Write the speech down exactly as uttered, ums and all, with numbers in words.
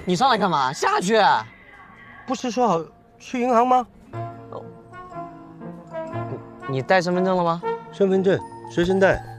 你上来干嘛？下去。 不是说好去银行吗？ 你带身份证了吗？ 身份证随身带。